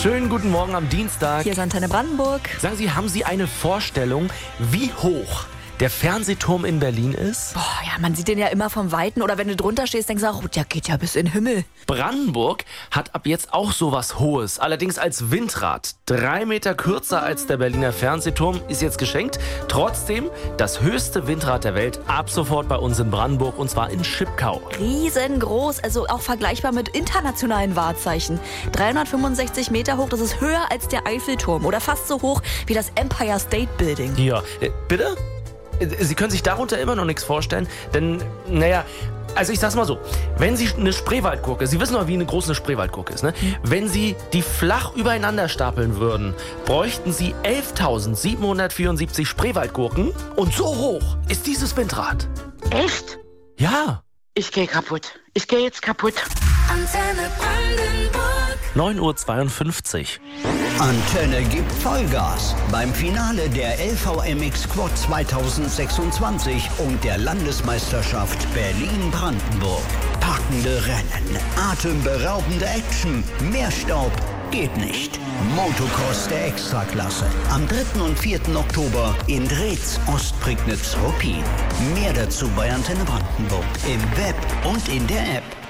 Schönen guten Morgen am Dienstag. Hier ist Antenne Brandenburg. Sagen Sie, haben Sie eine Vorstellung, wie hoch der Fernsehturm in Berlin ist? Boah, ja, man sieht den ja immer vom Weiten. Oder wenn du drunter stehst, denkst du auch, der geht ja bis in den Himmel. Brandenburg hat ab jetzt auch sowas Hohes, allerdings als Windrad. 3 Meter kürzer als der Berliner Fernsehturm, ist jetzt geschenkt. Trotzdem das höchste Windrad der Welt ab sofort bei uns in Brandenburg, und zwar in Schipkau. Riesengroß, also auch vergleichbar mit internationalen Wahrzeichen. 365 Meter hoch, das ist höher als der Eiffelturm oder fast so hoch wie das Empire State Building. Hier, bitte? Sie können sich darunter immer noch nichts vorstellen, denn, also ich sag's mal so, wenn Sie eine Spreewaldgurke, Sie wissen doch, wie eine große Spreewaldgurke ist, ne? Wenn Sie die flach übereinander stapeln würden, bräuchten Sie 11.774 Spreewaldgurken, und so hoch ist dieses Windrad. Echt? Ja. Ich gehe kaputt. Ich gehe jetzt kaputt. Antenne Brandenburg. 9:52 Uhr. Antenne gibt Vollgas beim Finale der LVMX Quad 2026 und der Landesmeisterschaft Berlin-Brandenburg. Packende Rennen, atemberaubende Action, mehr Staub geht nicht. Motocross der Extraklasse. Am 3. und 4. Oktober in Drez, Ostprignitz, Ruppin. Mehr dazu bei Antenne Brandenburg im Web und in der App.